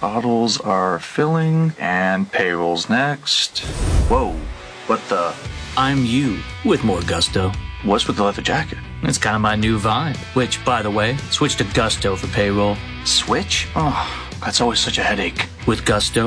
Bottles are filling, and payroll's next. Whoa, what the? I'm you with more gusto. What's with the leather jacket? It's kind of my new vibe, which, by the way, switch to Gusto for payroll. Switch? Oh, that's always such a headache. With Gusto,